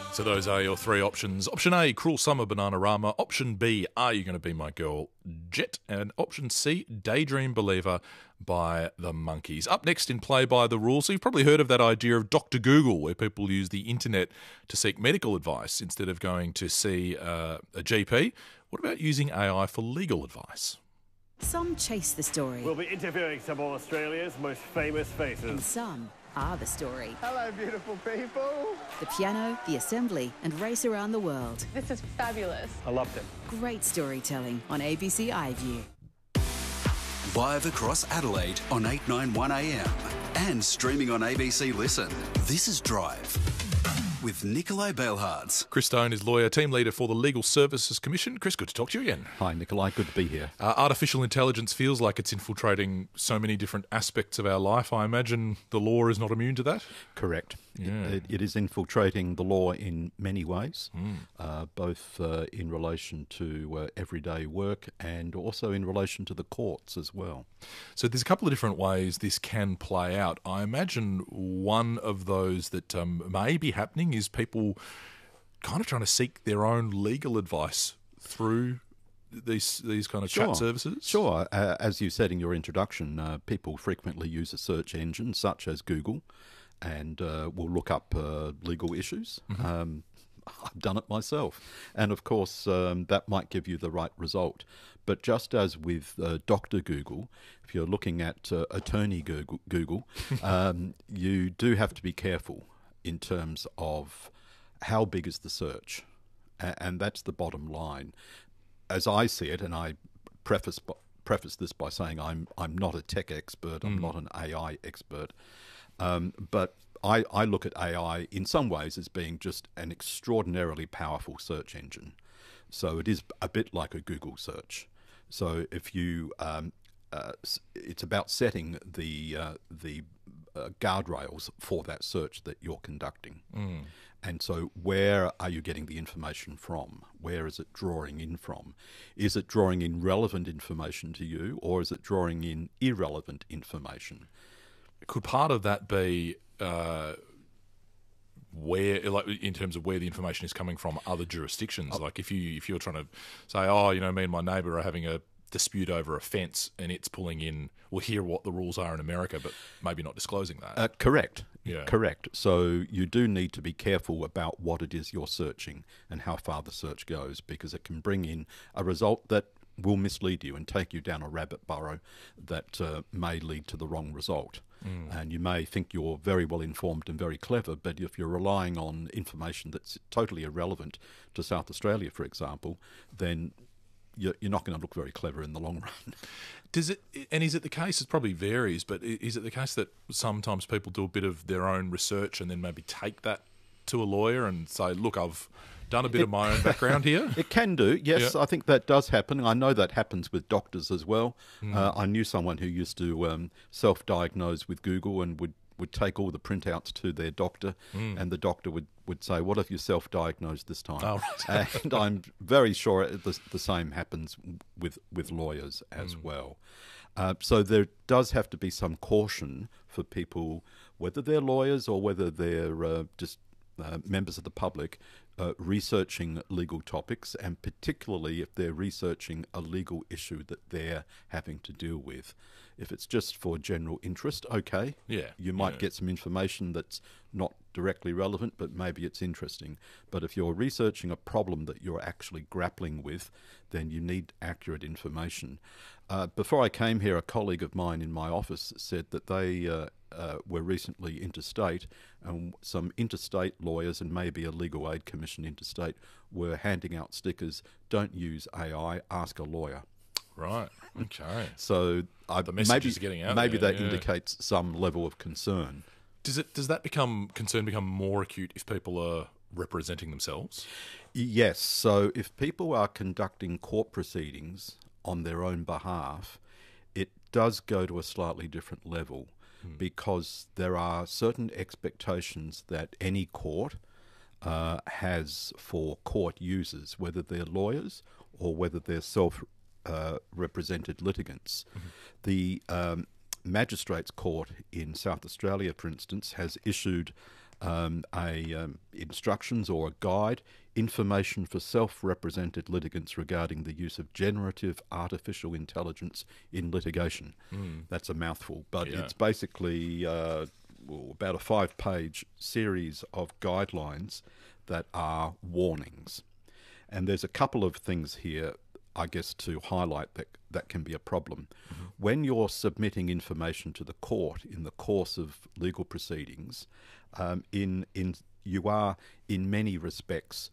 So those are your three options. Option A, Cruel Summer, Bananarama. Option B, Are You Gonna Be My Girl, Jet. And option C, Daydream Believer by the Monkees. Up next in Play by the Rules. So you've probably heard of that idea of Dr. Google, where people use the internet to seek medical advice instead of going to see a GP. What about using AI for legal advice? Some chase the story. We'll be interviewing some of Australia's most famous faces. And some are the story. Hello, beautiful people. The piano, the assembly, and race around the world. This is fabulous. I loved it. Great storytelling on ABC iView. Live across Adelaide on 891am and streaming on ABC Listen. This is Drive with Nikolai Belhards. Chris Stone is lawyer, team leader for the Legal Services Commission. Chris, good to talk to you again. Hi, Nikolai. Good to be here. Artificial intelligence feels like it's infiltrating so many different aspects of our life. I imagine the law is not immune to that? Correct. Yeah. It is infiltrating the law in many ways, both in relation to everyday work and also in relation to the courts as well. So there's a couple of different ways this can play out. I imagine one of those that may be happening is people kind of trying to seek their own legal advice through these kind of chat services? Sure. As you said in your introduction, people frequently use a search engine such as Google and will look up legal issues. Mm-hmm. I've done it myself. And of course, that might give you the right result. But just as with Dr. Google, if you're looking at Attorney Google, you do have to be careful in terms of how big is the search. And that's the bottom line. As I see it, and I preface this by saying I'm not a tech expert, I'm not an AI expert, but I look at AI in some ways as being just an extraordinarily powerful search engine. So it is a bit like a Google search. So if you, it's about setting the guardrails for that search that you're conducting. And so where are you getting the information from? Where is it drawing in from? Is it drawing in relevant information to you, or is it drawing in irrelevant information? Could part of that be where, like, in terms of where the information is coming from other jurisdictions? Like if you're trying to say, me and my neighbour are having a dispute over a fence, and it's pulling in, we'll hear what the rules are in America, but maybe not disclosing that. Correct. Yeah. Correct. So you do need to be careful about what it is you're searching and how far the search goes, because it can bring in a result that will mislead you and take you down a rabbit burrow that may lead to the wrong result. And you may think you're very well informed and very clever, but if you're relying on information that's totally irrelevant to South Australia, for example, then you're not going to look very clever in the long run. Is it the case, it probably varies, but is it the case that sometimes people do a bit of their own research and then maybe take that to a lawyer and say, look, I've done a bit of my own background here? It can do, yes. Yeah. I think that does happen. I know that happens with doctors as well. I knew someone who used to self-diagnose with Google and would take all the printouts to their doctor, and the doctor would say, what if you self-diagnosed this time? Oh, right. And I'm very sure the same happens with lawyers as well. So there does have to be some caution for people, whether they're lawyers or whether they're just members of the public, researching legal topics, and particularly if they're researching a legal issue that they're having to deal with. If it's just for general interest, okay, you might get some information that's not directly relevant, but maybe it's interesting. But if you're researching a problem that you're actually grappling with, then you need accurate information. Before I came here, a colleague of mine in my office said that they were recently interstate, and some interstate lawyers and maybe a legal aid commission interstate were handing out stickers, don't use AI, ask a lawyer. Right, okay. So the message is getting out maybe there, that indicates some level of concern. Does that concern become more acute if people are representing themselves? Yes, so if people are conducting court proceedings on their own behalf, it does go to a slightly different level, because there are certain expectations that any court has for court users, whether they're lawyers or whether they're self-represented litigants. The Magistrates Court in South Australia, for instance, has issued instructions or a guide, information for self-represented litigants regarding the use of generative artificial intelligence in litigation. That's a mouthful, but it's basically about a 5-page series of guidelines that are warnings. And there's a couple of things here, I guess, to highlight that can be a problem. When you're submitting information to the court in the course of legal proceedings, you are in many respects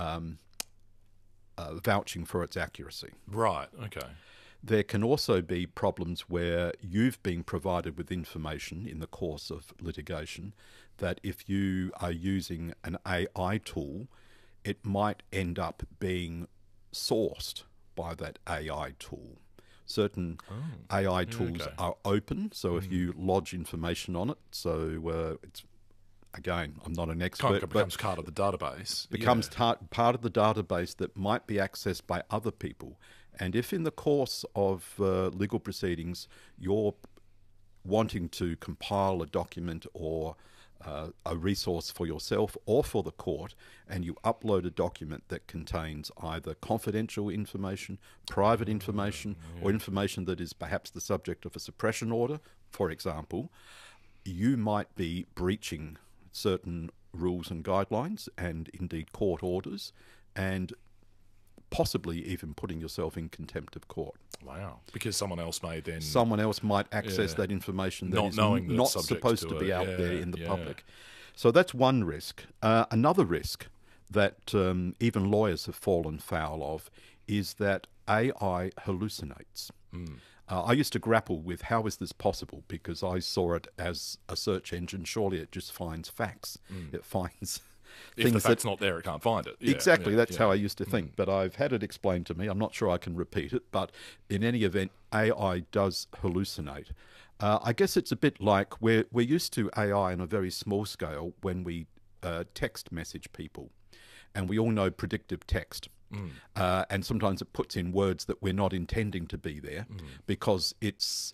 vouching for its accuracy. Right, okay. There can also be problems where you've been provided with information in the course of litigation that if you are using an AI tool, it might end up being sourced by that AI tool. Certain AI tools are open, so if you lodge information on it, so it's, again, I'm not an expert, It becomes part of the database. Becomes part of the database that might be accessed by other people. And if in the course of legal proceedings you're wanting to compile a document or a resource for yourself or for the court, and you upload a document that contains either confidential information, private information, or information that is perhaps the subject of a suppression order, for example, you might be breaching certain rules and guidelines and indeed court orders, and possibly even putting yourself in contempt of court. Wow. Because someone else may then... Someone else might access that information that is not supposed to be out there in the public. So that's one risk. Another risk that even lawyers have fallen foul of is that AI hallucinates. I used to grapple with how is this possible, because I saw it as a search engine. Surely it just finds facts. It finds... If the fact's not there, it can't find it. Exactly, that's how I used to think. But I've had it explained to me. I'm not sure I can repeat it. But in any event, AI does hallucinate. I guess it's a bit like we're used to AI on a very small scale when we text message people. And we all know predictive text. And sometimes it puts in words that we're not intending to be there because it's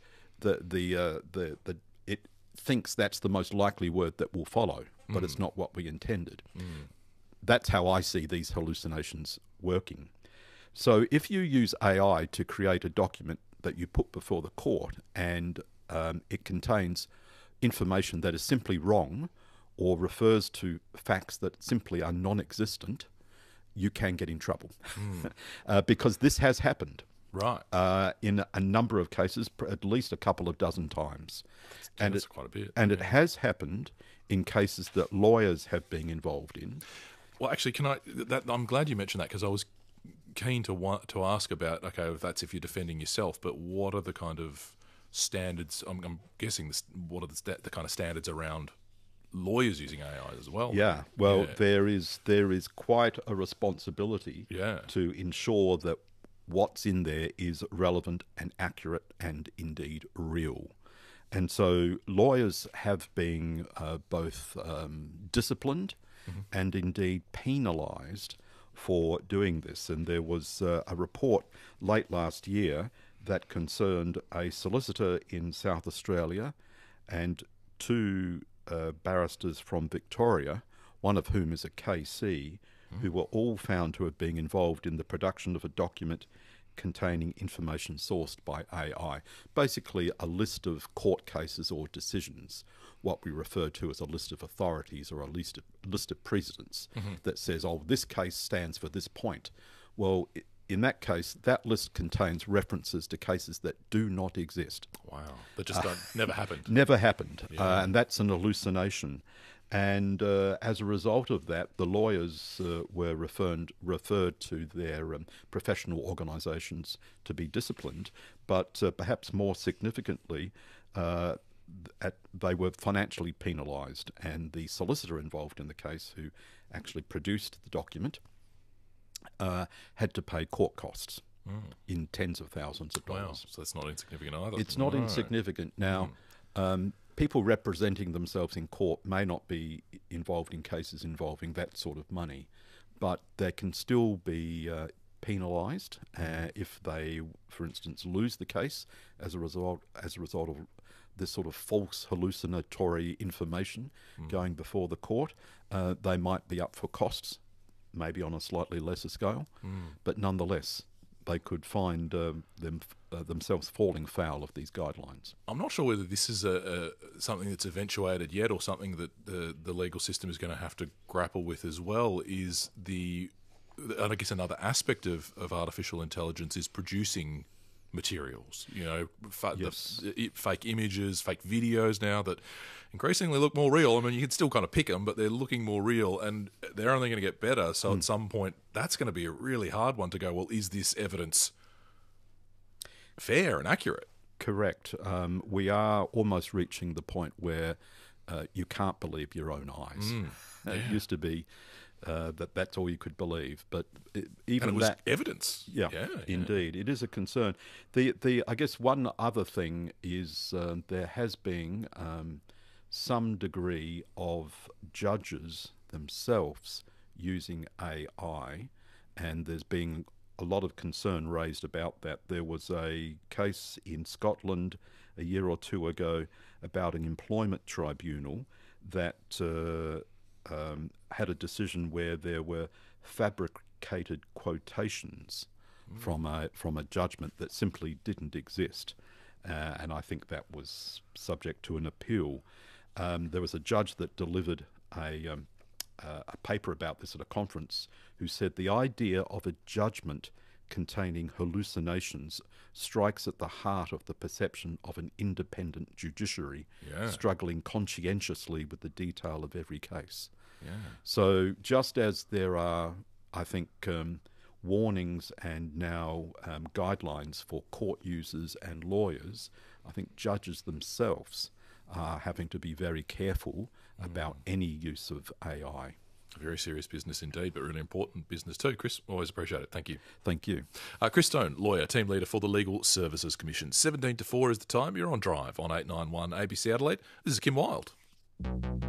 it thinks that's the most likely word that will follow, but it's not what we intended. That's how I see these hallucinations working. So if you use AI to create a document that you put before the court and it contains information that is simply wrong or refers to facts that simply are non-existent, you can get in trouble because this has happened. Right. In a number of cases, at least a couple of dozen times. That's quite a bit. And it has happened in cases that lawyers have been involved in. Well, actually, I'm glad you mentioned that, because I was keen to ask about, okay, if you're defending yourself, but what are the kind of standards, I'm guessing, what are the kind of standards around lawyers using AI as well? Yeah, well, there is quite a responsibility to ensure that what's in there is relevant and accurate and indeed real. And so lawyers have been both disciplined and indeed penalised for doing this. And there was a report late last year that concerned a solicitor in South Australia and two barristers from Victoria, one of whom is a KC, who were all found to have been involved in the production of a document containing information sourced by AI. Basically a list of court cases or decisions, what we refer to as a list of authorities or a list of precedents that says, oh, this case stands for this point. Well, in that case, that list contains references to cases that do not exist. Wow, that just never happened. Never happened, and that's an hallucination. And as a result of that, the lawyers were referred to their professional organisations to be disciplined, but perhaps more significantly, they were financially penalised. And the solicitor involved in the case, who actually produced the document, had to pay court costs in tens of thousands of dollars. Wow, so that's not insignificant either. It's not insignificant. Now, people representing themselves in court may not be involved in cases involving that sort of money, but there can still be penalised if they, for instance, lose the case as a result of this sort of false hallucinatory information going before the court. They might be up for costs, maybe on a slightly lesser scale, but nonetheless, they could find themselves falling foul of these guidelines. I'm not sure whether this is something that's eventuated yet or something that the legal system is going to have to grapple with as well, is and I guess another aspect of artificial intelligence is producing materials, fake images, fake videos now that increasingly look more real. I mean, you can still kind of pick them, but they're looking more real and they're only going to get better. So at some point, that's going to be a really hard one to go, well, is this evidence fair and accurate? Correct. We are almost reaching the point where you can't believe your own eyes. It used to be that's all you could believe, but even and it was that evidence. Yeah, indeed, it is a concern. I guess one other thing is there has been some degree of judges themselves using AI, and there's been a lot of concern raised about that. There was a case in Scotland a year or two ago about an employment tribunal that had a decision where there were fabricated quotations from a judgment that simply didn't exist, and I think that was subject to an appeal. There was a judge that delivered a paper about this at a conference who said the idea of a judgment containing hallucinations strikes at the heart of the perception of an independent judiciary struggling conscientiously with the detail of every case. So just as there are, I think, warnings and now guidelines for court users and lawyers, I think judges themselves are having to be very careful about any use of AI. Very serious business indeed, but really important business too. Chris, always appreciate it. Thank you. Thank you. Chris Stone, lawyer, team leader for the Legal Services Commission. 17 to 4 is the time. You're on Drive on 891 ABC Adelaide. This is Kim Wilde.